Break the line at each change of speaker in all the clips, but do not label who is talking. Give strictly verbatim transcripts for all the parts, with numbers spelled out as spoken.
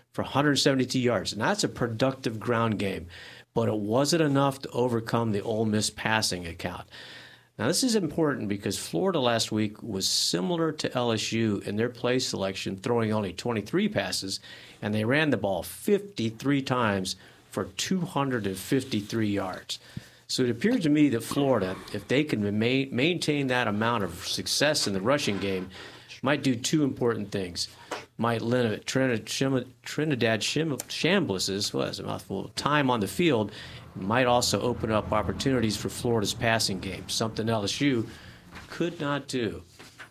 for one hundred seventy-two yards. And that's a productive ground game. But it wasn't enough to overcome the Ole Miss passing account. Now, this is important because Florida last week was similar to L S U in their play selection, throwing only twenty-three passes, and they ran the ball fifty-three times for two hundred fifty-three yards. So it appears to me that Florida, if they can ma- maintain that amount of success in the rushing game, might do two important things. Might limit Trinidad, Trinidad Chambliss's, well, that's a mouthful, time on the field. Might also open up opportunities for Florida's passing game, something L S U could not do.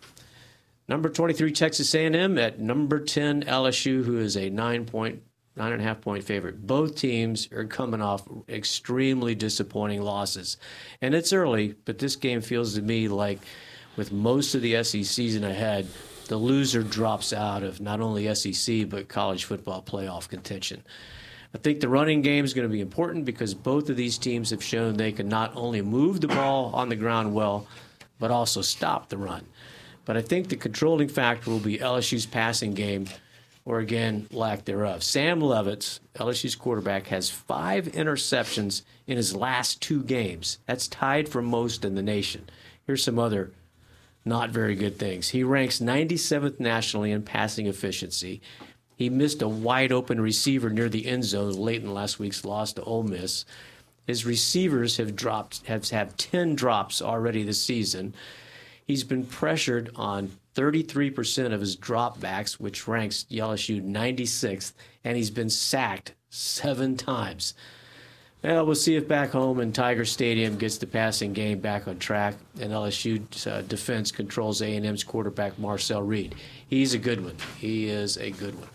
Number twenty-three, Texas A and M at number ten, L S U, who is a nine point, nine and a half point favorite. Both teams are coming off extremely disappointing losses. And it's early, but this game feels to me like with most of the S E C season ahead, the loser drops out of not only S E C but college football playoff contention. I think the running game is going to be important because both of these teams have shown they can not only move the ball on the ground well, but also stop the run. But I think the controlling factor will be L S U's passing game, or again, lack thereof. Sam Leavitt, L S U's quarterback, has five interceptions in his last two games. That's tied for most in the nation. Here's some other not very good things. He ranks ninety-seventh nationally in passing efficiency. He missed a wide-open receiver near the end zone late in last week's loss to Ole Miss. His receivers have dropped, have had ten drops already this season. He's been pressured on thirty-three percent of his dropbacks, which ranks L S U ninety-sixth, and he's been sacked seven times. Well, we'll see if back home in Tiger Stadium gets the passing game back on track, and L S U's uh, defense controls A and M's quarterback Marcel Reed. He's a good one. He is a good one.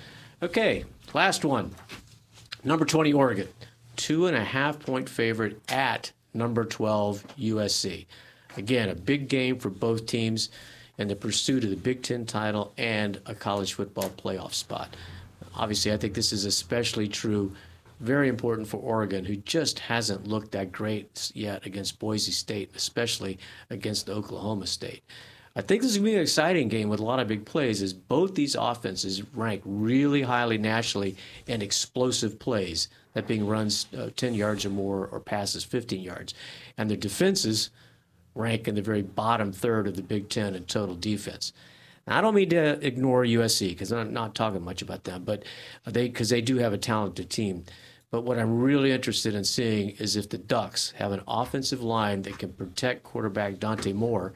Okay, last one. Number twenty, Oregon. Two and a half point favorite at number twelve, U S C. Again, a big game for both teams in the pursuit of the Big Ten title and a college football playoff spot. Obviously, I think this is especially true, very important for Oregon, who just hasn't looked that great yet against Boise State, especially against Oklahoma State. I think this is going to be an exciting game with a lot of big plays, as both these offenses rank really highly nationally in explosive plays, that being runs uh, ten yards or more or passes fifteen yards. And their defenses rank in the very bottom third of the Big Ten in total defense. Now, I don't mean to ignore U S C because I'm not talking much about them, but they because they do have a talented team. But what I'm really interested in seeing is if the Ducks have an offensive line that can protect quarterback Dante Moore,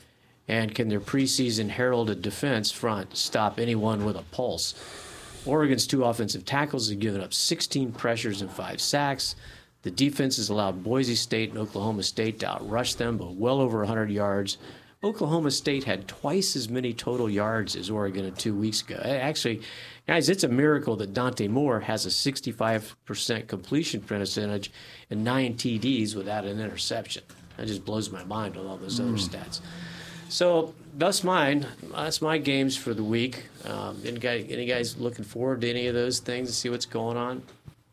and can their preseason heralded defense front stop anyone with a pulse. Oregon's two offensive tackles have given up sixteen pressures and five sacks. The defense has allowed Boise State and Oklahoma State to outrush them, but well over one hundred yards. Oklahoma State had twice as many total yards as Oregon two weeks ago. Actually, guys, it's a miracle that Dante Moore has a sixty-five percent completion percentage and nine T Ds without an interception. That just blows my mind with all those mm. other stats. So that's mine. That's my games for the week. Um, any, guy, any guys looking forward to any of those things to see what's going on?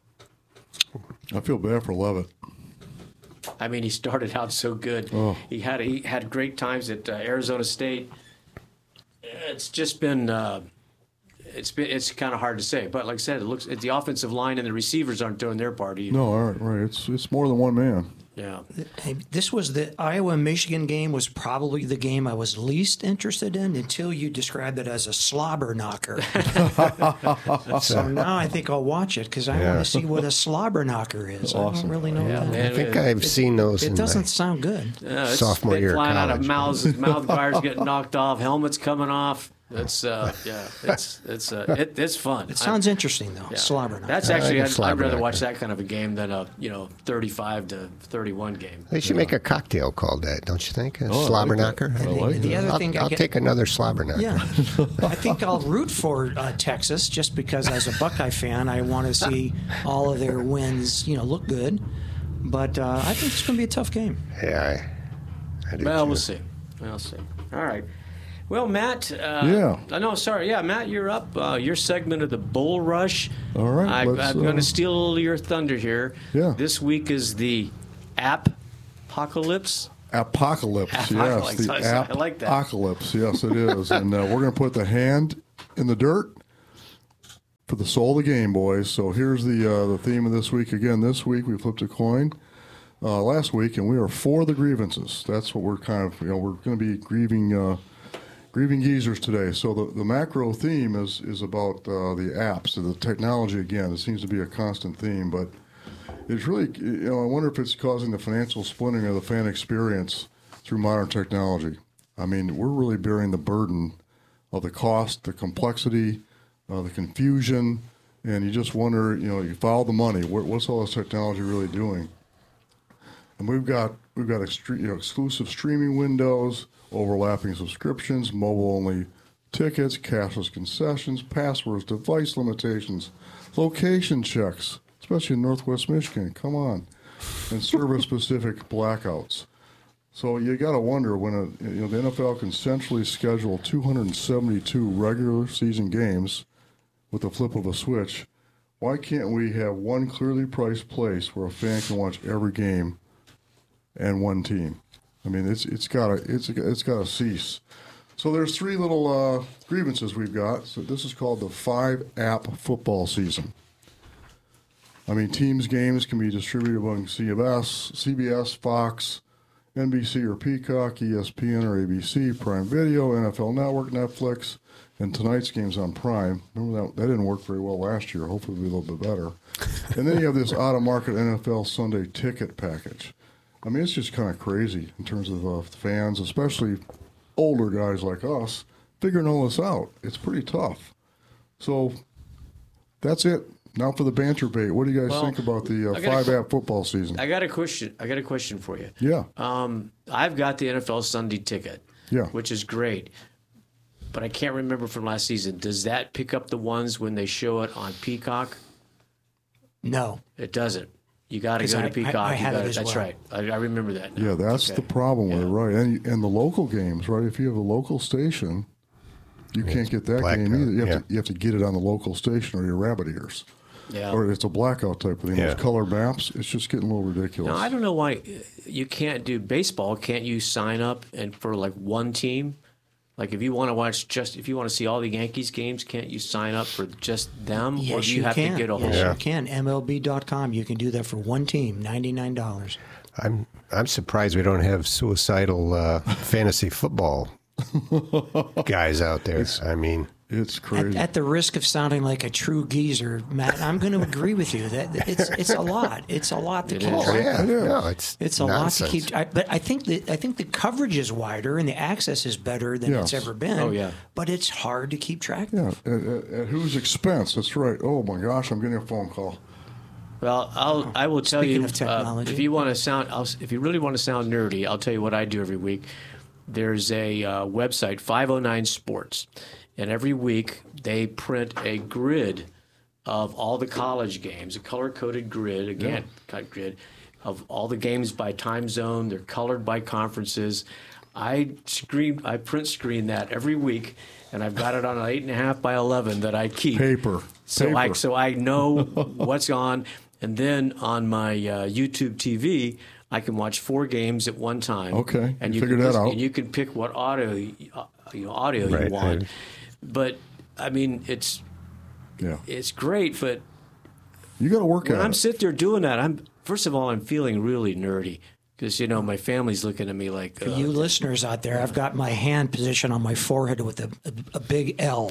I feel bad for Leavitt.
I mean, he started out so good. Oh. He had he had great times at uh, Arizona State. It's just been uh, it's been it's kind of hard to say. But like I said, it looks the offensive line and the receivers aren't doing their part either.
No, all right, right. It's it's more than one man.
Yeah.
Hey, this was the Iowa-Michigan game was probably the game I was least interested in until you described it as a slobber knocker. So now I think I'll watch it because I yeah. want to see what a slobber knocker is. Awesome. I don't really know yeah,
that.
Man,
I think
it,
I've
it,
seen those.
It
in
doesn't sound good.
Uh,
sophomore year
flying
college,
out of mouths, mouth guards getting knocked off, helmets coming off. It's uh, yeah, it's it's uh, it, it's fun.
It sounds
I,
interesting though. Yeah. Slobber knocker.
That's actually
like
I'd, I'd rather
knocker.
watch that kind of a game than a you know thirty-five to thirty-one game.
They should
you
make
know?
a cocktail called that, don't you think? A
oh,
slobber
like
knocker.
I like
the, the other
I'll,
thing I
I'll
get,
take another slobber knocker.
Yeah, I think I'll root for uh, Texas just because as a Buckeye fan, I want to see all of their wins, you know, look good. But uh, I think it's going to be a tough game.
Yeah, I, I do
Well,
too.
we'll see. We'll see. All right. Well, Matt. Uh,
yeah.
Uh, no, sorry. Yeah, Matt, you're up. Uh, your segment of the Bull Rush.
All right.
I,
let's,
I'm going to
uh,
steal your thunder here.
Yeah.
This week is the app apocalypse.
Apocalypse, yes.
Apocalypse.
The
I like that.
apocalypse, yes, it is. And uh, we're going to put the hand in the dirt for the soul of the game, boys. So here's the uh, the theme of this week. Again, this week we flipped a coin uh, last week, and we are for the grievances. That's what we're kind of, you know, we're going to be grieving uh, grieving geezers today. So the, the macro theme is is about uh, the apps and the technology. Again, it seems to be a constant theme, but it's really, you know, I wonder if it's causing the financial splintering of the fan experience through modern technology. I mean, we're really bearing the burden of the cost, the complexity, uh, the confusion, and you just wonder, you know, you follow the money. What, what's all this technology really doing? And we've got we've got extre- you know, exclusive streaming windows, overlapping subscriptions, mobile-only tickets, cashless concessions, passwords, device limitations, location checks, especially in Northwest Michigan. Come on, and service-specific blackouts. So you got to wonder when a, you know the N F L can centrally schedule two hundred seventy-two regular season games with the flip of a switch. Why can't we have one clearly priced place where a fan can watch every game and one team? I mean, it's it's got to it's it's got to cease. So there's three little uh, grievances we've got. So this is called the five-app football season. I mean, teams' games can be distributed among C B S, C B S, Fox, N B C or Peacock, E S P N or A B C, Prime Video, N F L Network, Netflix, and tonight's game's on Prime. Remember that? That didn't work very well last year. Hopefully it'll be a little bit better. And then you have this out-of-market N F L Sunday ticket package. I mean, it's just kind of crazy in terms of uh, fans, especially older guys like us, figuring all this out. It's pretty tough. So that's it. Now for the banter bait. What do you guys
Well,
think about the uh,
I got a
five-app
qu-
football season?
I got a question. I got a question for you.
Yeah.
Um, I've got the N F L Sunday ticket.
Yeah.
Which is great, but I can't remember from last season. Does that pick up the ones when they show it on Peacock?
No.
It doesn't. You got to
'Cause
go
I-
to Peacock.
I- I
You
have it
gotta-
as
that's
well.
right. I, I remember that now.
Yeah, that's
Okay.
the problem with it,
Yeah.
right? And and the local games, right? If you have a local station, you can't get that
blackout,
game either. You have,
yeah.
to, you have to get it on the local station or your rabbit ears.
Yeah.
Or it's a blackout type of thing.
Yeah.
Those color maps, it's just getting a little ridiculous.
Now, I don't know why you can't do baseball. Can't you sign up and for like one team? Like if you want to watch just if you want to see all the Yankees games, can't you sign up for just them, or
Yes,
do you,
you
have
can.
to get a whole?
Yes,
Yeah.
you can. M L B dot com. You can do that for one team, ninety-nine dollars.
I'm I'm surprised we don't have suicidal uh, fantasy football guys out there. I mean,
It's
At,
crazy.
at the risk of sounding like a true geezer, Matt, I'm going to agree with you that it's it's a lot. It's a lot to
It
keep.
is.
oh yeah, no, it's
It's a
nonsense.
lot to keep. I, but I think that I think the coverage is wider and the access is better than it's
Yes.
ever been.
Oh, yeah.
But it's hard to keep track
yeah,
of.
at, at, at whose expense? That's right. Oh my gosh, I'm getting a phone call.
Well, I'll I will tell
Speaking
you
of technology.
Uh, if you want to sound I'll, if you really want to sound nerdy, I'll tell you what I do every week. There's a uh, website five oh nine Sports, and every week they print a grid of all the college games, a color-coded grid, again, cut grid of all the games by time zone. They're colored by conferences. I screen I print screen that every week, and I've got it on an eight and a half by eleven that I keep.
Paper.
So I
Paper.
so I know what's on, and then on my uh, YouTube T V, I can watch four games at one time.
Okay,
and
you
you
figured
can
that
listen-
out.
And you can pick what audio, uh, you know, audio
Right,
you want.
right.
But I mean, it's
Yeah,
it's great. But
you got to work
when
at
I'm
it.
sitting there doing that, I'm first of all I'm feeling really nerdy because you know my family's looking at me like
For
uh,
you listeners out there, I've got my hand positioned on my forehead with a, a, a big L.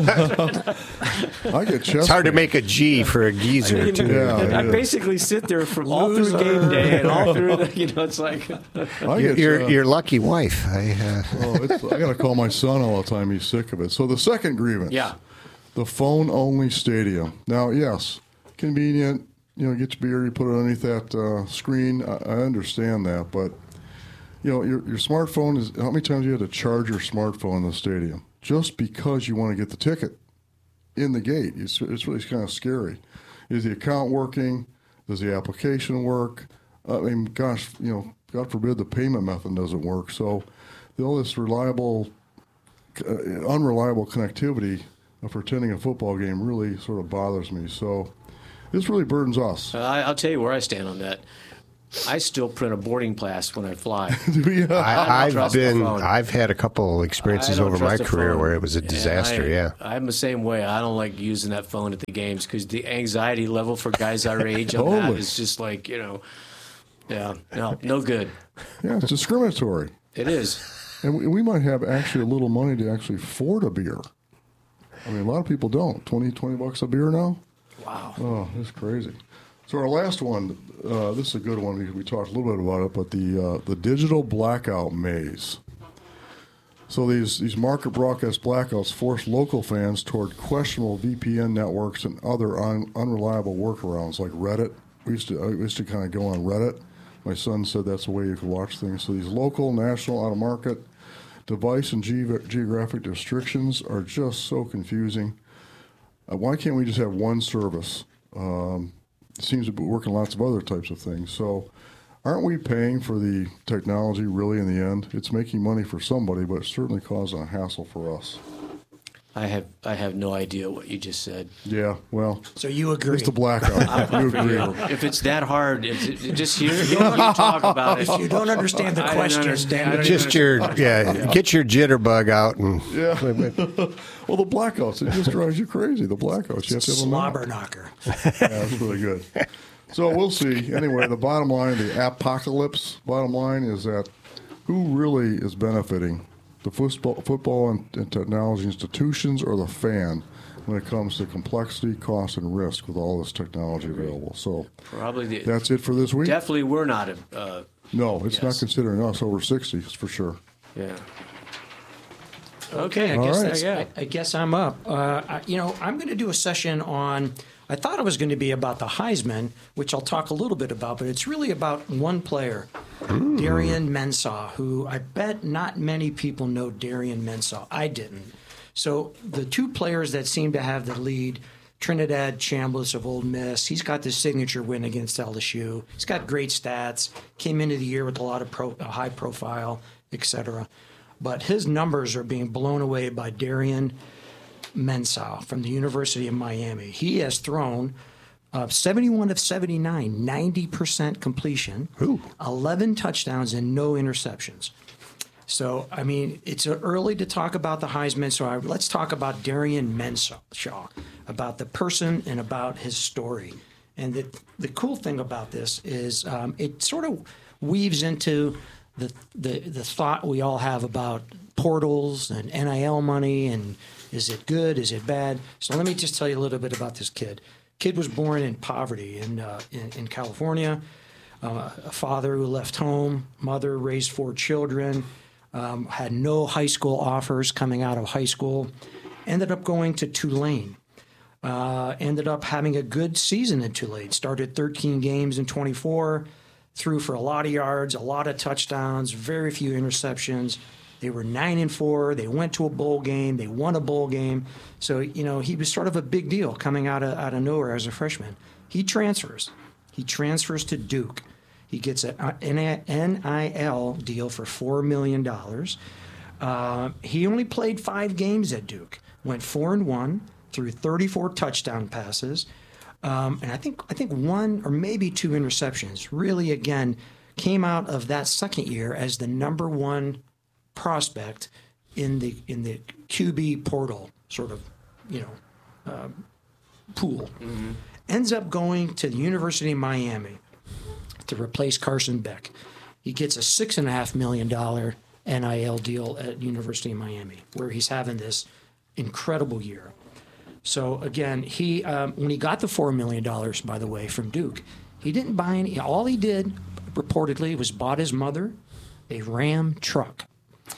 I get chest.
It's hard to
pain.
make a G for a geezer too.
Yeah,
I
yeah.
basically sit there for all through game day and all through the, you know it's like
I
Your,
get,
your,
uh,
your lucky wife. I, uh,
oh, it's, I got to call my son all the time. He's sick of it. So the second grievance.
yeah.
The phone-only stadium. Now, yes, convenient. You know, get your beer, you put it underneath that uh, screen. I, I understand that, but you know, your your smartphone is. How many times you had to charge your smartphone in the stadium just because you want to get the ticket in the gate? It's it's really kind of scary. Is the account working? Does the application work? I mean, gosh, you know, God forbid the payment method doesn't work. So, all this reliable, uh, unreliable connectivity for attending a football game really sort of bothers me. So this really burdens us.
I, I'll tell you where I stand on that. I still print a boarding pass when I fly.
Yeah.
I, I've
trust the
been,
phone.
I've had a couple experiences
I don't
over my
trust the
career
phone.
where it was a disaster.
I,
yeah.
I'm the same way. I don't like using that phone at the games because the anxiety level for guys our age on that
Totally.
is just like, you know, yeah, no, no good.
Yeah, it's discriminatory.
It is.
And we, we might have actually a little money to actually afford a beer. I mean, a lot of people don't. twenty, twenty bucks a beer now?
Wow.
Oh, that's crazy. So our last one, uh, this is a good one. We, we talked a little bit about it, but the uh, the digital blackout maze. So these, these market broadcast blackouts force local fans toward questionable V P N networks and other un, unreliable workarounds like Reddit. We used to I used to kind of go on Reddit. My son said that's the way you could watch things. So these local, national, out-of-market device and ge- geographic restrictions are just so confusing. Uh, why can't we just have one service? Um, it seems to be working lots of other types of things. So aren't we paying for the technology really in the end? It's making money for somebody, but it's certainly causing a hassle for us.
I have I have no idea what you just said.
Yeah, well,
So you agree?
it's the blackout. You
For
agree.
you. If it's that hard, if it, just hear, hear you talk about it.
If you don't understand the
I don't
question,
understand.
then
I don't
Just your, yeah, get your jitterbug out and
Yeah. Well, the blackouts, it just drives you crazy. The blackouts. You have to have a map.
slobber knocker.
Yeah, that's really good. So we'll see. Anyway, the bottom line, the apocalypse bottom line is that who really is benefiting? The football, football and, and technology institutions or the fan when it comes to complexity, cost, and risk with all this technology available. So
Probably the,
that's it for this week.
definitely we're not. Uh,
No, it's not
Yes.
considering us over sixty, that's for sure.
yeah.
Okay, I
All
guess
right.
that's,
Yeah.
I, I guess I'm up. Uh, I, you know, I'm going to do a session on. I thought it was going to be about the Heisman, which I'll talk a little bit about, but it's really about one player, Darian Mensah, who I bet not many people know Darian Mensah. I didn't. So the two players that seem to have the lead, Trinidad Chambliss of Ole Miss, he's got this signature win against L S U. He's got great stats. Came into the year with a lot of pro, uh, high profile, et cetera. But his numbers are being blown away by Darian Mensah from the University of Miami. He has thrown uh, seventy-one of seventy-nine, ninety percent completion,
Ooh.
eleven touchdowns, and no interceptions. So, I mean, it's early to talk about the Heisman, so I, let's talk about Darian Mensah, about the person and about his story. And the, the cool thing about this is um, it sort of weaves into the, the the thought we all have about portals and N I L money and is it good, is it bad? So let me just tell you a little bit about this kid. Kid was born in poverty in uh, in, in California. Uh, a father who left home, mother raised four children, um, had no high school offers coming out of high school, ended up going to Tulane. Uh, ended up having a good season in Tulane. Started thirteen games in twenty-four, threw for a lot of yards, a lot of touchdowns, very few interceptions. They were nine and four. They went to a bowl game. They won a bowl game. So, you know, he was sort of a big deal coming out of out of nowhere as a freshman. He transfers. He transfers to Duke. He gets an N I L deal for four million dollars. Uh, he only played five games at Duke. Went four and one. Threw thirty-four touchdown passes, um, and I think I think one or maybe two interceptions. Really, again, came out of that second year as the number one prospect in the in the Q B portal sort of, you know, uh, pool. Mm-hmm. Ends up going to the University of Miami to replace Carson Beck. He gets a six and a half million dollar N I L deal at University of Miami, where he's having this incredible year. So again, he um, when he got the four million dollars, by the way, from Duke, he didn't buy any. All he did, reportedly, was bought his mother a Ram truck,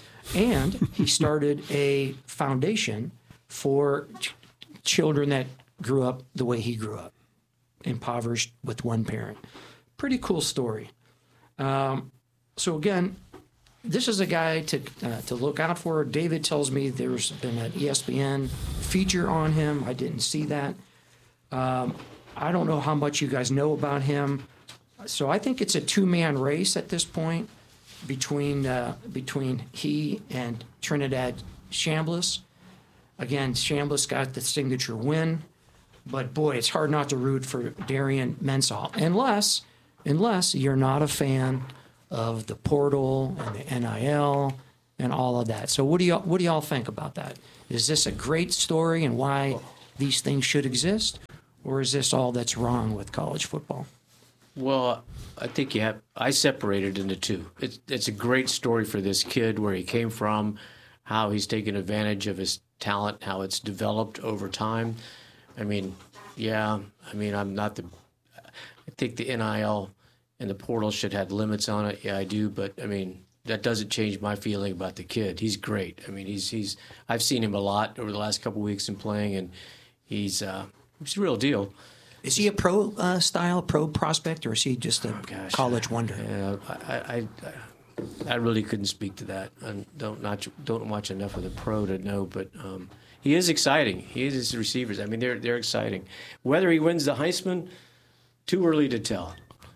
and he started a foundation for ch- children that grew up the way he grew up, impoverished with one parent. Pretty cool story. Um, so again, this is a guy to uh, to look out for. David tells me there's been an E S P N feature on him. I didn't see that. Um, I don't know how much you guys know about him. So I think it's a two-man race at this point between uh, between he and Trinidad Chambliss. Again, Chambliss got the signature win, but boy, it's hard not to root for Darian Mensah, unless unless you're not a fan of the portal and the N I L and all of that. So what do y'all what do y'all think about that? Is this a great story and why these things should exist, or is this all that's wrong with college football?
Well, I think you have. I separated into two. It's it's a great story for this kid, where he came from, how he's taken advantage of his talent, how it's developed over time. I mean, yeah. I mean, I'm not the. I think the N I L and the portal should have limits on it. Yeah, I do. But I mean, that doesn't change my feeling about the kid. He's great. I mean, he's he's. I've seen him a lot over the last couple of weeks in playing, and he's uh, he's the real deal.
Is he a pro uh, style, pro prospect, or is he just a
Gosh.
college wonder?
Yeah, I, I, I, I really couldn't speak to that. I don't not don't watch enough of the pro to know, but um, he is exciting. He is his receivers. I mean, they're they're exciting. Whether he wins the Heisman, too early to tell.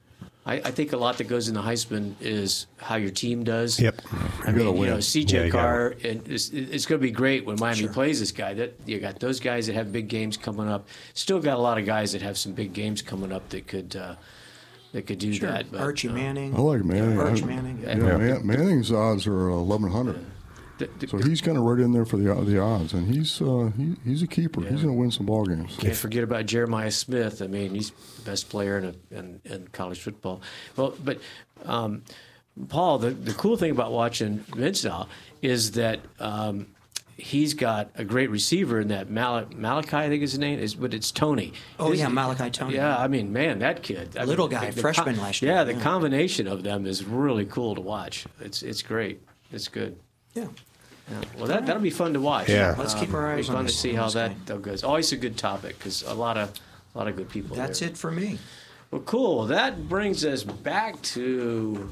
I, I think a lot that goes in the Heisman is how your team does.
Yep.
I mean, you know, C J
Yeah, you
Carr, and it's, it's going to be great when Miami
Sure.
plays this guy. That you got those guys that have big games coming up. Still got a lot of guys that have some big games coming up that could uh, that could do
Sure.
that. But,
Archie
uh,
Manning.
I like Manning.
Arch
I-
Manning.
Yeah, Man, Manning's odds are eleven hundred.
the, the,
So he's kind of right in there for the the odds, and he's uh, he, he's a keeper. He's going to win some ball games.
Can't forget about Jeremiah Smith. I mean, he's the best player in, a, in, in college football. Well, but um, Paul, the, the cool thing about watching Vince now is that um, he's got a great receiver in that Mal- Malachi, I think his name is, but it's Tony.
Oh,
His-
yeah, Malachi Tony.
Yeah, I mean, man, that kid. I
Little
mean,
guy,
the- the
freshman
co-
last year,
Yeah, the
yeah.
combination of them is really cool to watch. It's it's great. It's good.
Yeah.
Yeah. Well, that that'll be fun to watch.
Yeah.
Let's keep our eyes
It'll be
on
fun
this-
to see
on
how
this
that,
guy.
that goes. Always a good topic because a lot of a lot of good people.
That's
there.
it for me.
Well, cool. That brings us back to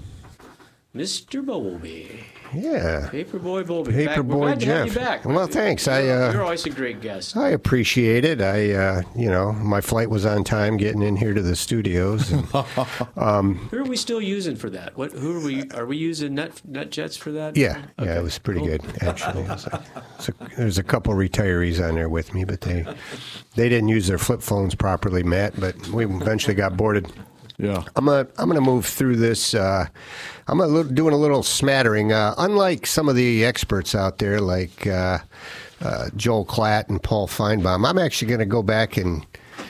Mister Bowlby.
Yeah.
Paperboy Bowlby. Back- we're
Paperboy
glad to have you
Jeff.
back.
Well, thanks. I,
You're,
uh,
you're always a great guest.
I appreciate it. I, uh, you know, my flight was on time getting in here to the studios. And,
Who are we still using for that? What? Who are we? Are we using Net NetJets for that?
yeah, yeah,
Okay,
it was pretty
cool.
good actually. It was like- so there's a couple retirees on there with me, but they they didn't use their flip phones properly, Matt. But we eventually got boarded.
Yeah.
I'm gonna I'm gonna move through this. Uh, I'm a little, doing a little smattering. Uh, unlike some of the experts out there, like uh, uh, Joel Klatt and Paul Feinbaum, I'm actually going to go back and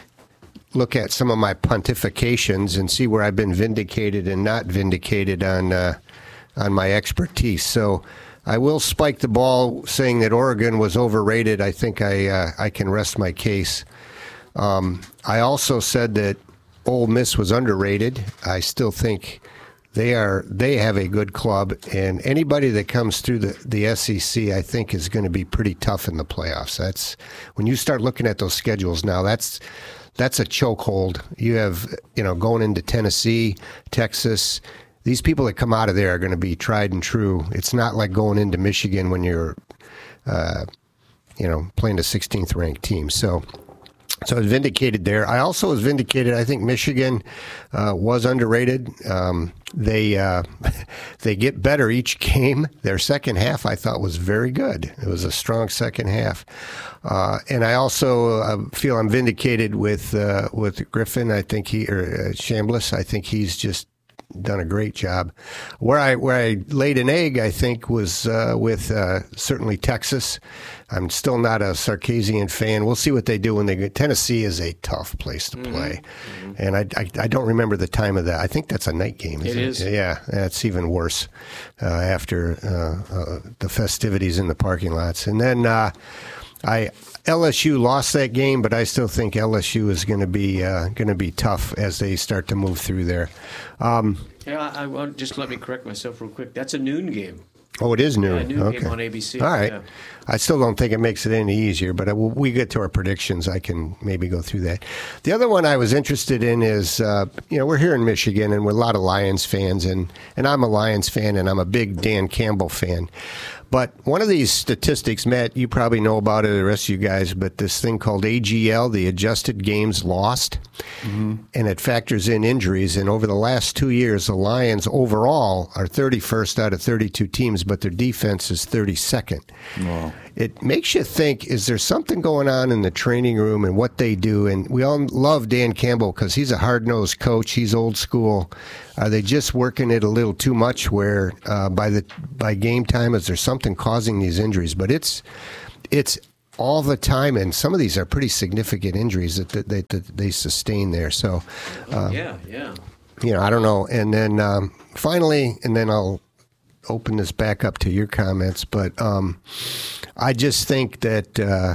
look at some of my pontifications and see where I've been vindicated and not vindicated on uh, on my expertise. So I will spike the ball, saying that Oregon was overrated. I think I uh, I can rest my case. Um, I also said that Ole Miss was underrated. I still think they are. They have a good club, and anybody that comes through the, the S E C, I think, is going to be pretty tough in the playoffs. That's when you start looking at those schedules now. That's that's a chokehold. You have, you know, going into Tennessee, Texas. These people that come out of there are going to be tried and true. It's not like going into Michigan when you're, uh, you know, playing a sixteenth ranked team. So. So I was vindicated there. I also was vindicated. I think Michigan uh, was underrated. Um, they uh, they get better each game. Their second half, I thought, was very good. It was a strong second half. Uh, and I also uh, feel I'm vindicated with uh, with Griffin. I think he or uh, Chambliss. I think he's just done a great job. Where I where I laid an egg, I think, was uh, with uh, certainly Texas. I'm still not a Sarkisian fan. We'll see what they do when they get. Tennessee is a tough place to play, mm-hmm. and I, I I don't remember the time of that. I think that's a night game. Isn't
It
it
is.
Yeah, that's even worse uh, after uh, uh, the festivities in the parking lots. And then uh, I L S U lost that game, but I still think L S U is going to be uh, going to be tough as they start to move through there. Um,
Yeah, I, I want just let me correct myself real quick. That's a noon game.
Oh, it is noon.
Yeah, noon
okay.
game on A B C.
All right.
Yeah.
I still don't think it makes it any easier, but I, when we get to our predictions, I can maybe go through that. The other one I was interested in is, uh, you know, we're here in Michigan, and we're a lot of Lions fans, and, and I'm a Lions fan, and I'm a big Dan Campbell fan. But one of these statistics, Matt, you probably know about it, the rest of you guys, but this thing called A G L, the Adjusted Games Lost, mm-hmm. and it factors in injuries. And over the last two years, the Lions overall are thirty-first out of thirty-two teams, but their defense is thirty-second.
Wow.
It makes you think, is there something going on in the training room and what they do? And we all love Dan Campbell because he's a hard-nosed coach. He's old school. Are they just working it a little too much where uh, by the by game time, is there something causing these injuries? But it's it's all the time, and some of these are pretty significant injuries that, that, they, that they sustain there. So,
uh, yeah, yeah.
You know, I don't know. And then um, finally, and then I'll open this back up to your comments, but um, I just think that uh,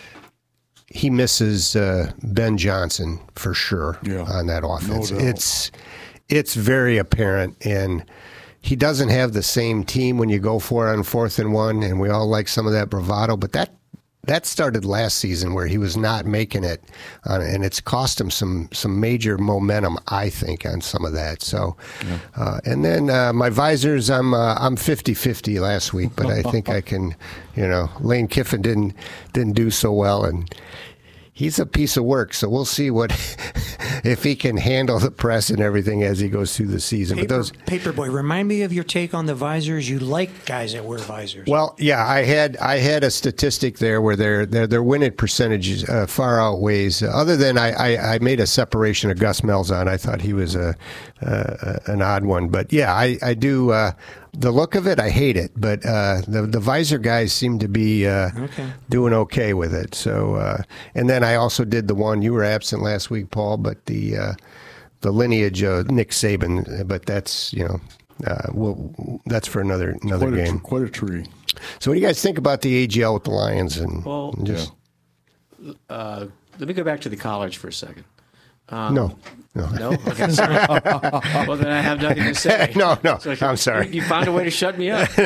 he misses uh, Ben Johnson for sure
yeah,
on that offense.
No doubt.
It's it's very apparent, and he doesn't have the same team when you go for it on fourth and one, and we all like some of that bravado, but that that started last season where he was not making it, uh, and it's cost him some some major momentum, I think, on some of that. So, yeah. uh, and then uh, my visors, I'm uh, I'm fifty-fifty last week, but I think I can, you know, Lane Kiffin didn't didn't do so well, and he's a piece of work. So we'll see what if he can handle the press and everything as he goes through the season.
Paper,
but those
Paperboy, remind me of your take on the visors. You like guys that wear visors.
Well, yeah, I had I had a statistic there where their their their winning percentages uh, far outweighs. Uh, other than I, I, I made a separation of Gus Malzahn. I thought he was a uh, an odd one, but yeah, I I do. Uh, The look of it, I hate it, but uh, the the visor guys seem to be uh, okay. doing okay with it. So, uh, and then I also did the one you were absent last week, Paul, but the uh, the lineage of Nick Saban. But that's you know, uh, we'll, that's for another another
quite
game.
A, quite a tree.
So, what do you guys think about the A G L with the Lions? And,
well,
and just
yeah. uh, let me go back to the college for a second.
Um, no. No.
No? Okay, sorry. Well, then I have nothing to say.
no, no.
So
I'm sorry.
You found a way to shut me up.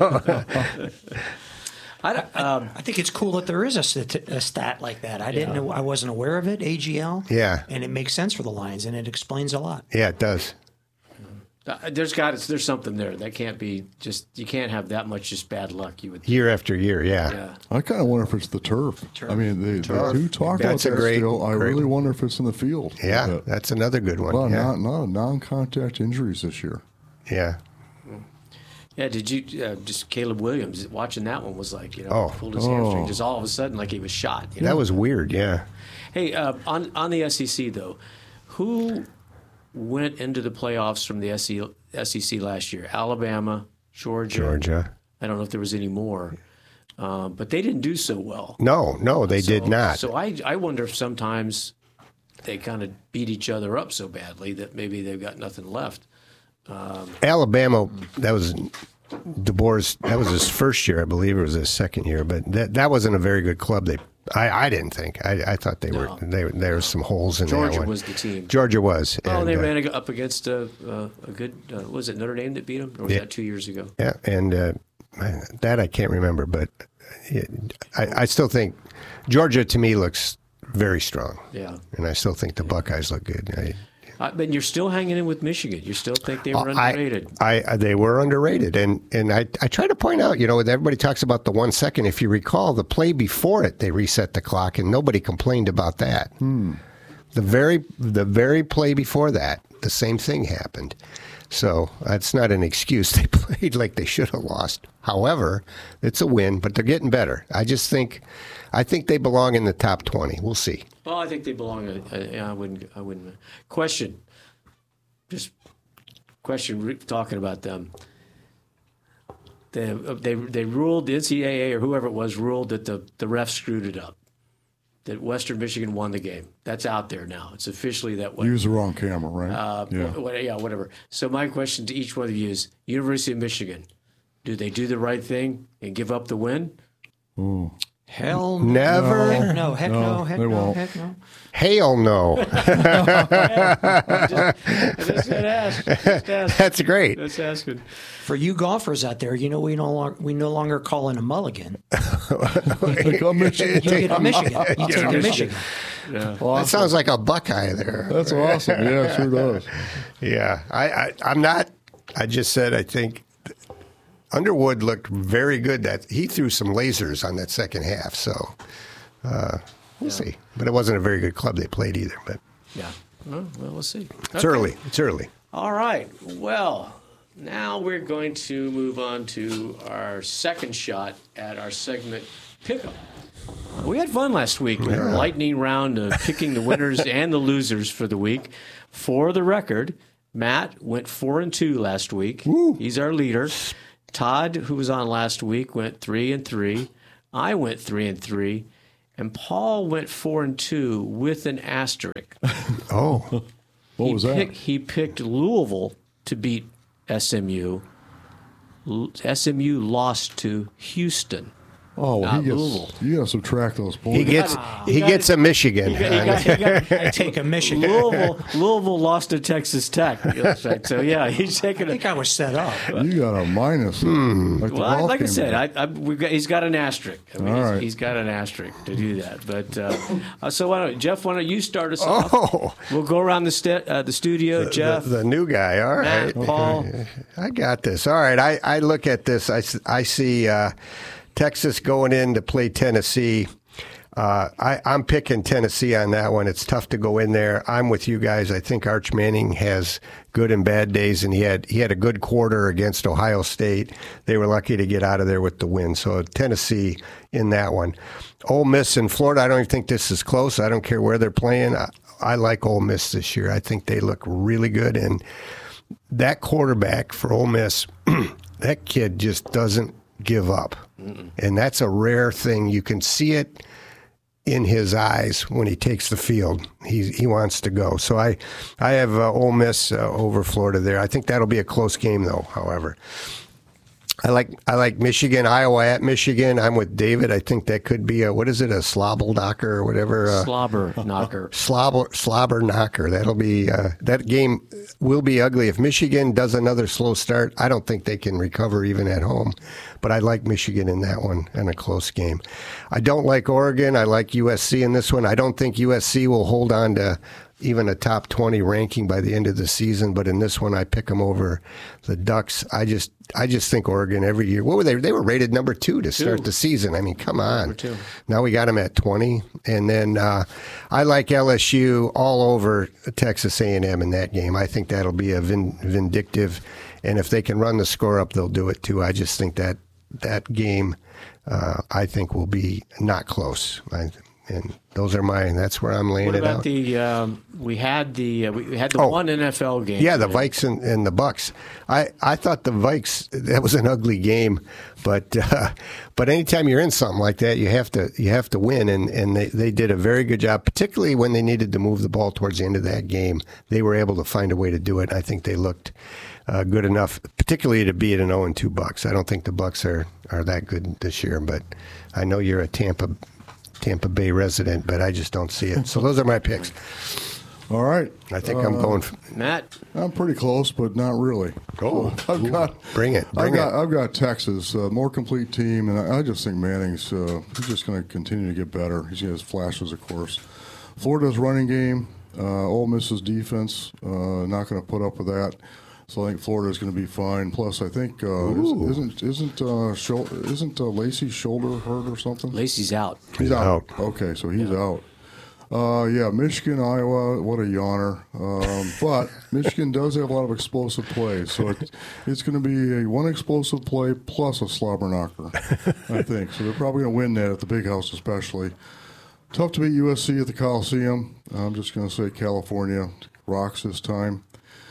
I, don't, um, I think it's cool that there is a, stat, a stat like that. I didn't yeah. know. I wasn't aware of it. A G L.
Yeah.
And it makes sense for the Lions, and it explains a lot.
Yeah, it does.
Uh, there's got there's something there that can't be just you can't have that much just bad luck. You would
year after year, yeah.
yeah.
I kind of wonder if it's the turf. turf. I mean, they, they do talk
that's
about
a
that
great,
still. I
great
really wonder if it's in the field.
Yeah, that. that's another good one.
Well,
yeah.
not not non-contact injuries this year.
Yeah.
Yeah, did you uh, just Caleb Williams watching that one was like you know
oh.
pulled his
oh.
hamstring just all of a sudden like he was shot. You know?
That was weird. Yeah.
Hey, uh, on on the S E C though, who went into the playoffs from the S E C last year? Alabama, Georgia.
Georgia.
I don't know if there was any more, uh, but they didn't do so well.
No, no, they
so,
did not.
So I I wonder if sometimes they kind of beat each other up so badly that maybe they've got nothing left.
Um, Alabama, that was DeBoer's. That was his first year, I believe. It was his second year, but that that wasn't a very good club. They, I, I didn't think. I, I thought they no. were. They, there were some holes in
Georgia
that one.
was the team.
Georgia was.
Oh,
and,
they
uh,
ran up against a, a, a good. Uh, was it Notre Dame that beat them, or was
yeah,
that two years ago?
Yeah, and uh, that I can't remember, but I, I still think Georgia to me looks very strong.
Yeah,
and I still think the Buckeyes look good. I,
Uh, but you're still hanging in with Michigan. You still think they were underrated.
I, I they were underrated, and and I I try to point out, you know, everybody talks about the one second. If you recall, the play before it, they reset the clock, and nobody complained about that.
Hmm.
The very the very play before that, the same thing happened. So that's not an excuse. They played like they should have lost. However, it's a win, but they're getting better. I just think, I think they belong in the top twenty. We'll see.
Well, I think they belong. Uh, uh, I wouldn't. I wouldn't. Question. Just question. Re- talking about them. They they they ruled the N C double A or whoever it was ruled that the the refs screwed it up. That Western Michigan won the game. That's out there now. It's officially that way.
Use the wrong camera, right?
Uh,
yeah.
What, yeah, whatever. So my question to each one of you is: University of Michigan, do they do the right thing and give up the win?
Ooh.
Hell
never.
No. Heck no. Heck no.
No,
Heck
they
no.
won't.
Heck no.
Hail no.
I just, I just got asked. Just asked.
That's great.
That's asking.
For you golfers out there, you know we no longer we no longer call it a mulligan.
They call Michigan.
You get a Michigan. You take a Michigan.
Yeah.
Awesome.
That sounds like a Buckeye there.
That's awesome. Yeah, it sure does.
Yeah, I, I I'm not. I just said I think. Underwood looked very good. That he threw some lasers on that second half. So uh, we'll yeah. see. But it wasn't a very good club they played either. But
yeah, well, we'll see.
It's
okay.
early. It's early.
All right. Well, now we're going to move on to our second shot at our segment Pick'em. We had fun last week with our lightning round of picking the winners and the losers for the week. For the record, Matt went four and two last week.
Woo.
He's our leader. Todd, who was on last week, went three and three. I went three and three, and Paul went four and two with an asterisk.
Oh, what
he
was
pick,
that?
He picked Louisville to beat S M U. L- S M U lost to Houston.
Oh, well,
Not
he
Louisville.
gets, you got to subtract those points.
He gets
Ah.
he
He got
gets
it.
a Michigan.
He got, he got, he got,
I take a Michigan.
Louisville, Louisville lost to Texas Tech. So yeah, he's taking
I
a.
think I was set up.
You got a minus.
Hmm.
Like, the
Well, I,
golf
like I
game
said,
did.
I, I, we've got, he's got an asterisk. I mean,
All
he's,
right.
he's got an asterisk to do that. But uh, uh, so why don't Jeff? Why don't you start us off?
Oh,
We'll go around the sta- uh, the studio. Jeff,
the, the new guy. All right,
Matt, Paul.
I got this. All right, I, I look at this. I, s- I see uh, Texas going in to play Tennessee. Uh, I, I'm picking Tennessee on that one. It's tough to go in there. I'm with you guys. I think Arch Manning has good and bad days, and he had he had a good quarter against Ohio State. They were lucky to get out of there with the win. So Tennessee in that one. Ole Miss and Florida. I don't even think this is close. I don't care where they're playing. I, I like Ole Miss this year. I think they look really good, and that quarterback for Ole Miss, that kid just doesn't give up, Mm-mm. and that's a rare thing. You can see it in his eyes when he takes the field. He he wants to go. So I I have uh, Ole Miss uh, over Florida there. I think that'll be a close game though. However, I like I like Michigan, Iowa at Michigan. I'm with David. I think that could be a what is it a slobble knocker or whatever. Uh,
Slobber knocker.
Slobber slobber knocker. That'll be uh, that game will be ugly if Michigan does another slow start. I don't think they can recover even at home. But I like Michigan in that one in a close game. I don't like Oregon. I like U S C in this one. I don't think U S C will hold on to even a top twenty ranking by the end of the season. But in this one, I pick them over the Ducks. I just, I just think Oregon every year. What were they? They were rated number two to start two. the season. I mean, come on.
Number two.
Now we got them at twenty, and then uh, I like L S U all over Texas A and M in that game. I think that'll be a vin- vindictive, and if they can run the score up, they'll do it too. I just think that that game, uh, I think, will be not close. I, And those are mine. That's where I'm laying
What
it
about
out.
the? Um, we had the uh, we had the
Oh.
one N F L game.
Yeah, the Vikes and, and the Bucks. I, I thought the Vikes, that was an ugly game, but uh, but anytime you're in something like that, you have to you have to win, and, and they, they did a very good job, particularly when they needed to move the ball towards the end of that game. They were able to find a way to do it. I think they looked uh, good enough, particularly to beat an oh and two Bucks. I don't think the Bucks are, are that good this year, but I know you're a Tampa Tampa Bay resident, but I just don't see it. So those are my picks.
All right.
I think
uh,
I'm going.
Matt.
I'm pretty close, but not really.
Oh,
So I've got
bring it. Bring
I've got,
it.
I've got Texas, uh, more complete team, and I, I just think Manning's uh, he's just going to continue to get better. He's got his flashes, of course. Florida's running game, uh, Ole Miss's defense, uh, not going to put up with that. So I think Florida's going to be fine. Plus, I think uh,
Ooh.
isn't isn't uh, Shul- isn't uh, Lacey's shoulder hurt or something?
Lacey's out.
He's
out.
Okay, so he's out. Uh, yeah, Michigan, Iowa, what a yawner. Um, but Michigan does have a lot of explosive plays, so it, it's going to be a one explosive play plus a slobber knocker, I think. So they're probably going to win that at the Big House especially. Tough to beat U S C at the Coliseum. I'm just going to say California rocks this time.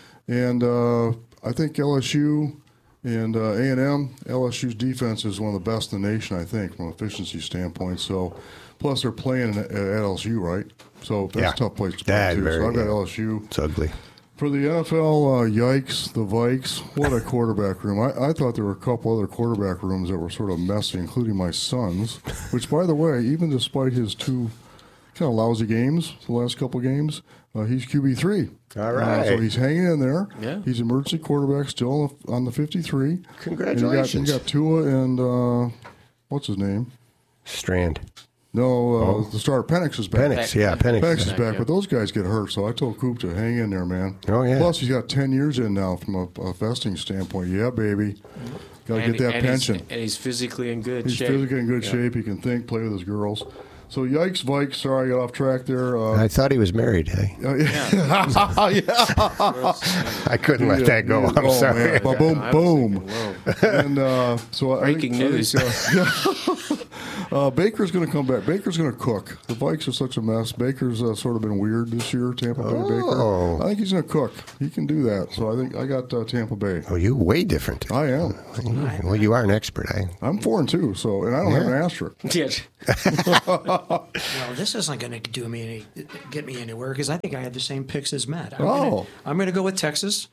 And uh, I think L S U and uh, A and M, L S U's defense is one of the best in the nation, I think, from an efficiency standpoint. So, plus they're playing at L S U, right? So that's
Yeah.
a tough place to play,
That
too.
very
So I've got
good.
L S U.
It's ugly.
For the N F L, uh, yikes, the Vikes. What a quarterback room. I, I thought there were a couple other quarterback rooms that were sort of messy, including my son's, which, by the way, even despite his two kind of lousy games, the last couple games, uh, he's Q B three.
All right.
Uh, so he's hanging in there.
Yeah.
He's emergency quarterback still on the fifty-three.
Congratulations.
And you got, you got Tua and, uh, what's his name?
Strand.
No, uh,
Oh.
the starter, Penix is back.
Penix, yeah, Penix.
Penix is
back,
back,
yeah.
but those guys get hurt, so I told Coop to hang in there, man.
Oh, yeah.
Plus, he's got ten years in now from a, a vesting standpoint. Yeah, baby. Got to
And-
get that
and
pension.
He's, and he's physically in good
He's
shape.
physically in good
Yeah.
shape. He can think, play with his girls. So yikes, Vikes. Sorry, I got off track there. Uh,
I thought he was married. Hey,
yeah.
I couldn't let that go. I'm
oh,
sorry.
Man. Ba-boom,
I was
boom.
thinking, whoa.
And uh, so I
Breaking
think,
news.
I think, uh, uh, Baker's going to come back. Baker's going to cook. The Vikes are such a mess. Baker's uh, sort of been weird this year. Tampa Bay
Oh.
Baker. I think he's going to cook. He can do that. So I think I got uh, Tampa Bay.
Oh, you way different.
I am.
Well, you are an expert. I.
I'm four and two. So and I don't have an asterisk.
Yeah.
Well, this isn't going to do me any, get me anywhere because I think I have the same picks as Matt. I'm
Oh.
gonna, I'm going to go with Texas,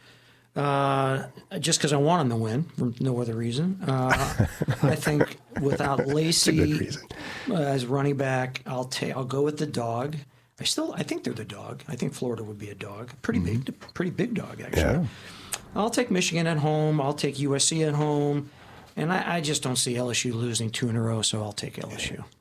uh, just because I want them to win for no other reason. Uh, I think without Lacey
good reason.
uh, as running back, I'll take. I'll go with the dog. I still, I think they're the dog. I think Florida would be a dog, pretty big, pretty big dog actually.
Yeah.
I'll take Michigan at home. I'll take U S C at home, and I, I just don't see L S U losing two in a row, so I'll take L S U.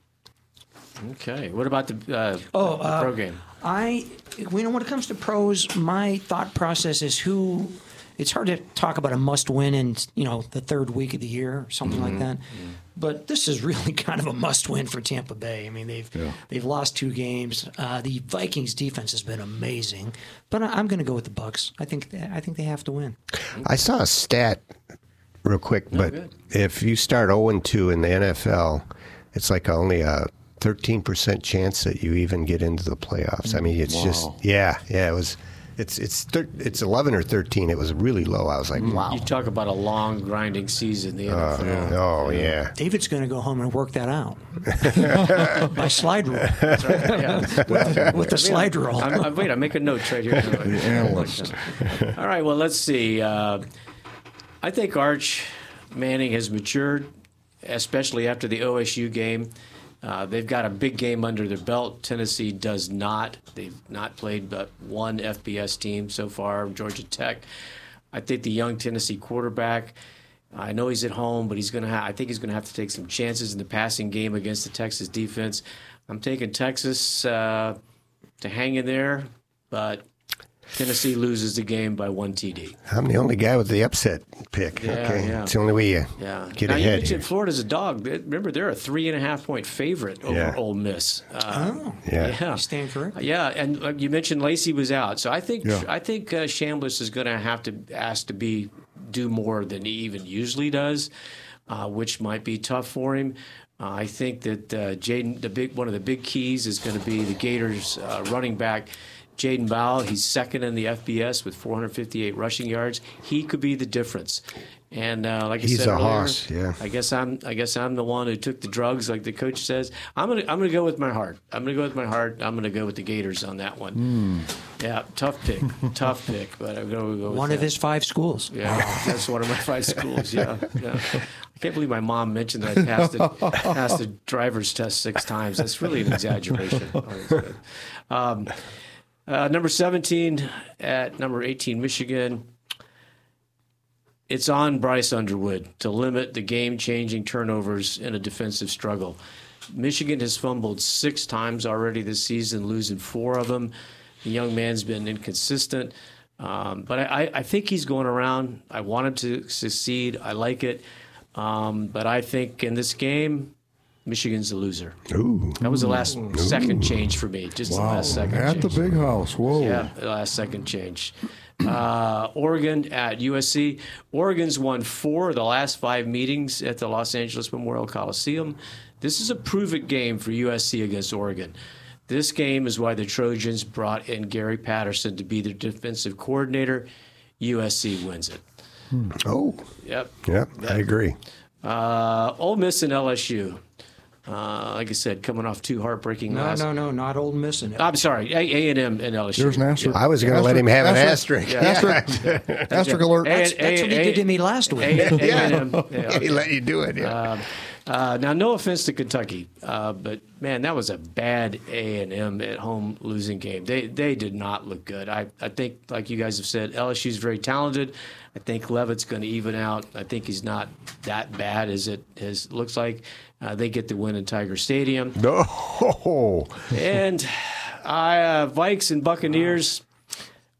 Okay. What about the, uh,
Oh,
the
uh,
pro game?
I, you know, when it comes to pros, my thought process is who. It's hard to talk about a must-win in you know the third week of the year or something
Mm-hmm.
like that, but this is really kind of a must-win for Tampa Bay. I mean, they've
Yeah.
they've lost two games. Uh, the Vikings defense has been amazing, but I, I'm going to go with the Bucks. I think I think they have to win.
I saw a stat real quick, but
good.
if you start oh and two in the N F L, it's like only a thirteen percent chance that you even get into the playoffs. I mean, it's
Wow.
just yeah, yeah. It was, it's it's thir- it's eleven or thirteen. It was really low. I was like, wow.
You talk about a long, grinding season, the N F L.
Oh yeah.
David's going to go home and work that out by slide rule
Yeah.
with, with the slide rule.
I'm, I'm, wait, I make a note right here.
The analyst.
All right, well, let's see. Uh, I think Arch Manning has matured, especially after the O S U game. Uh, they've got a big game under their belt. Tennessee does not. They've not played but one F B S team so far, Georgia Tech. I think the young Tennessee quarterback, I know he's at home, but he's going to. Ha- I think he's going to have to take some chances in the passing game against the Texas defense. I'm taking Texas uh, to hang in there, but Tennessee loses the game by one T D.
I'm the only guy with the upset pick.
Yeah,
okay,
yeah.
it's the only way you
Yeah.
get
now you
ahead
mentioned
here.
Florida's a dog. Remember, they're a three and a half point favorite over
Yeah.
Ole Miss. Uh,
Oh,
Yeah.
yeah.
you stand corrected.
Yeah, and uh, you mentioned Lacey was out, so I think
Yeah.
I think uh, Chambliss is going to have to ask to be do more than he even usually does, uh, which might be tough for him. Uh, I think that uh, Jaden, the big one of the big keys is going to be the Gators uh, running back. Jaden Bowell, he's second in the F B S with four hundred fifty-eight rushing yards. He could be the difference. And uh, like I
He's
said
a
earlier,
hoss, yeah.
I guess I'm I guess I'm the one who took the drugs, like the coach says. I'm gonna I'm gonna go with my heart. I'm gonna go with my heart. I'm gonna go with the Gators on that one. Yeah, tough pick, tough pick, but I'm gonna go with
One
that.
of his five schools.
Yeah, that's one of my five schools. Yeah, yeah. I can't believe my mom mentioned that I passed the, passed the driver's test six times. That's really an exaggeration. Oh, that's good. Um, uh, number seventeen at number eighteen, Michigan. It's on Bryce Underwood to limit the game-changing turnovers in a defensive struggle. Michigan has fumbled six times already this season, losing four of them. The young man's been inconsistent, um, but I, I think he's going around. I want him to succeed. I like it, um, but I think in this game, Michigan's the loser.
Ooh.
That was the last second change for me, just the
Wow.
last second
At
change.
the big house. Whoa.
Yeah, the last second change. Uh, Oregon at U S C. Oregon's won four of the last five meetings at the Los Angeles Memorial Coliseum. This is a prove-it game for U S C against Oregon. This game is why the Trojans brought in Gary Patterson to be their defensive coordinator. U S C wins it.
Oh,
Yep.
yeah, I agree.
Uh, Ole Miss and L S U. Uh, like I said, coming off two heartbreaking
No,
last.
no, no, not Old Miss in it.
I'm sorry, A and M and L S U.
There's an asterisk.
I was going to let him have an asterisk.
Asterisk. Asterisk alert.
That's, that's what he did to me last week.
A- A-
Yeah.
A&M, yeah.
He let you do it. Yeah.
Uh, now, no offense to Kentucky, uh, but man, that was a bad A and M at home losing game. They they did not look good. I, I think, like you guys have said, L S U's very talented. I think Levitt's going to even out. I think he's not that bad as it as looks like. Uh, they get the win in Tiger Stadium.
No.
And I, uh, Vikes and Buccaneers.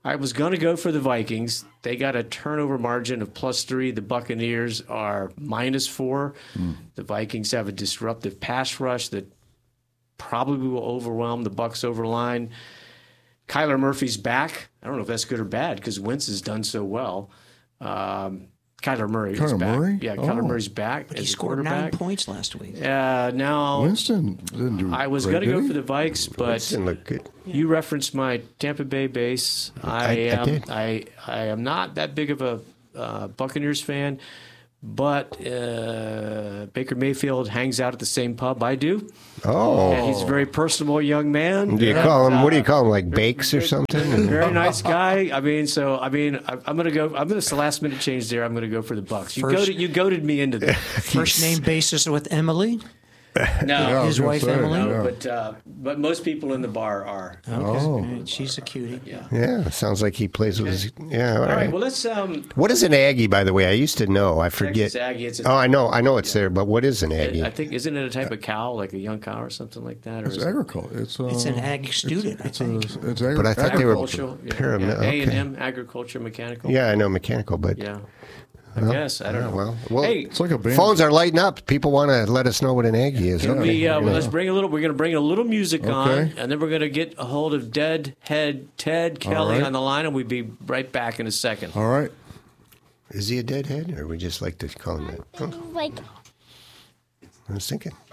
I was going to go for the Vikings. They got a turnover margin of plus three. The Buccaneers are minus four. Mm. The Vikings have a disruptive pass rush that probably will overwhelm the Bucs over line. Kyler Murphy's back. I don't know if that's good or bad because Wentz has done so well. Um, Kyler Murray is
Kyler
back.
Murray?
Yeah,
Oh.
Kyler Murray's back.
He
as a
scored nine
quarterback.
points last week.
Uh, now,
Winston didn't do
I was
great,
going to
did
go
he?
for the Vikes, but
Didn't look good.
you referenced my Tampa Bay base. I,
I- I
am
did.
I, I am not that big of a uh, Buccaneers fan, but uh, Baker Mayfield hangs out at the same pub I do.
Oh.
And he's a very personable young man.
Do you
And,
call him? What do
uh,
you call him? Like Bakes or something?
Very nice guy. I mean, so I mean, I, I'm gonna go. I'm gonna. It's the last minute change there. I'm gonna go for the Bucks. You
First-
goaded. You goaded me into that.
First name basis with Emily.
No,
Yeah, I was
His
gonna
wife,
say,
Emily?
no,
yeah.
but uh, but most people in the bar are.
Okay.
Oh.
Right. She's a cutie.
Yeah.
Yeah, sounds like he plays with his. Yeah, all
All
right.
right. Well, let's. Um,
What is an Aggie, by the way? I used to know. I forget.
Texas Aggie. It's a,
Oh, I know. I know it's there, but what is an Aggie?
I think isn't it a type of cow, like a young cow or something like that, or
It's
is it
agriculture. It's, uh,
It's an ag student,
It's,
I
a,
think.
it's agri-
But I thought they were
agricultural? Yeah,
pyramid-
yeah. A and
okay.
M, agriculture, mechanical.
Yeah, I know mechanical, but
Yeah. I guess I don't
yeah,
know.
well, well,
hey,
It's like a band.
phones are lighting up. People want to let us know what an Aggie is.
Can
Okay.
we, uh, well,
Yeah.
let's bring a little. We're going to bring a little music on,
Okay.
and then we're going to get a hold of Deadhead Ted Kelly
right.
on the line, and we'll be right back in a second.
All right.
Is he a deadhead, or we just like to call him that? Oh,
Like
I was thinking.